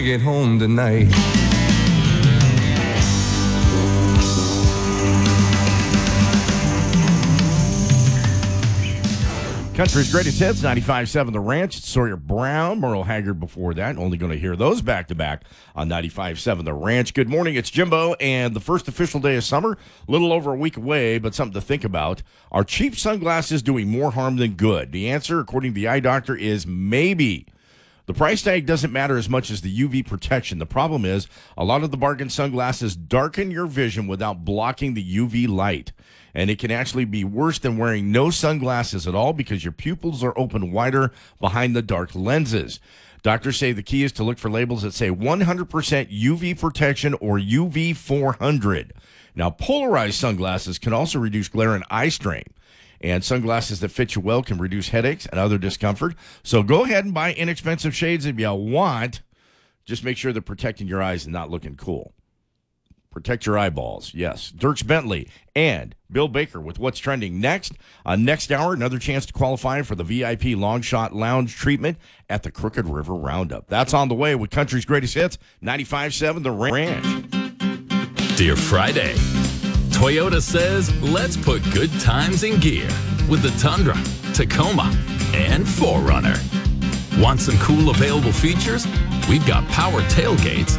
get home tonight. Country's Greatest Hits, 95.7 The Ranch. It's Sawyer Brown, Merle Haggard before that. Only going to hear those back-to-back on 95.7 The Ranch. Good morning, it's Jimbo, and the first official day of summer, a little over a week away, but something to think about. Are cheap sunglasses doing more harm than good? The answer, according to the eye doctor, is maybe. The price tag doesn't matter as much as the UV protection. The problem is a lot of the bargain sunglasses darken your vision without blocking the UV light. And it can actually be worse than wearing no sunglasses at all because your pupils are open wider behind the dark lenses. Doctors say the key is to look for labels that say 100% UV protection or UV 400. Now, polarized sunglasses can also reduce glare and eye strain. And sunglasses that fit you well can reduce headaches and other discomfort. So go ahead and buy inexpensive shades if you want. Just make sure they're protecting your eyes and not looking cool. Protect your eyeballs, yes. Dirks Bentley and Bill Baker with what's trending next. Next hour, another chance to qualify for the VIP Long Shot Lounge treatment at the Crooked River Roundup. That's on the way with Country's Greatest Hits, 95.7 The Ranch. Dear Friday, Toyota says let's put good times in gear with the Tundra, Tacoma, and 4Runner. Want some cool available features? We've got power tailgates